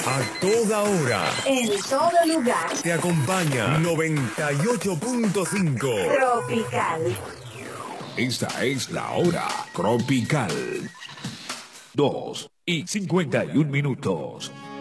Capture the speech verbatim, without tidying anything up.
A toda hora. En todo lugar. Te acompaña noventa y ocho punto cinco. Tropical. Esta es la hora tropical. Dos y cincuenta y un minutos.